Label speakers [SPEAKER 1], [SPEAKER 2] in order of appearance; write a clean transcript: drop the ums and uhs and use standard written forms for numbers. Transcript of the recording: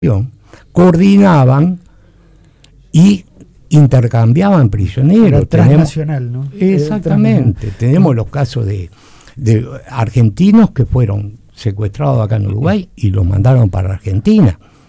[SPEAKER 1] coordinaban y intercambiaban prisioneros.
[SPEAKER 2] Era transnacional, ¿no?
[SPEAKER 1] Exactamente. Tenemos los casos de argentinos que fueron secuestrados acá en Uruguay y los mandaron para Argentina.